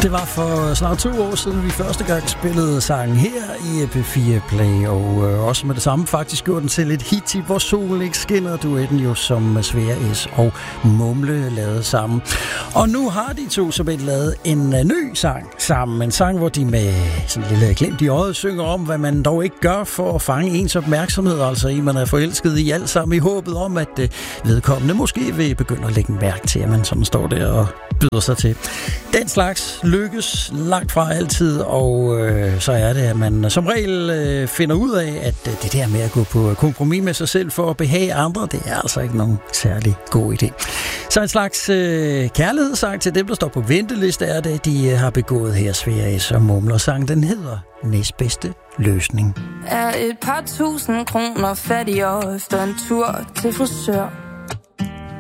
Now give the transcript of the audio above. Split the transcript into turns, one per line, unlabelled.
Det var for snart 2 år siden, vi første gang spillede sangen her i P4 Play, og også med det samme faktisk gjorde den til et hit i Hvor solen ikke skinner, duetten jo som Svea S. og Mumle lavede sammen. Og nu har de to som et lavet en ny sang sammen. En sang, hvor de med sådan en lille glimt i øjet synger om, hvad man dog ikke gør for at fange ens opmærksomhed, altså en man er forelsket i, alt sammen i håbet om, at vedkommende måske vil begynde at lægge mærke til, at man sådan står der og byder sig til. Den slags lykkes langt fra altid, og så er det, at man som regel finder ud af, at det der med at gå på kompromis med sig selv for at behage andre, det er altså ikke nogen særlig god idé. Så en slags kærlighedssang til dem, der står på venteliste, er det, de har begået her, Svea S. og Mumler. Sang, den hedder Næstbedste løsning.
Er et par tusind kroner fattigere efter en tur til frisør.